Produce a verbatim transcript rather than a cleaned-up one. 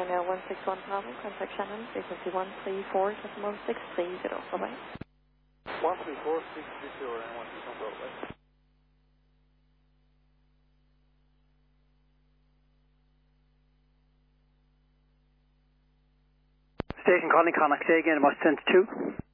Ryanair one six one Bravo, contact Shannon, frequency one three four seven one six three zero. Bye-bye. one three four six three zero and one six one Bravo. Bye. Station calling Connacht, say again, what's sent to?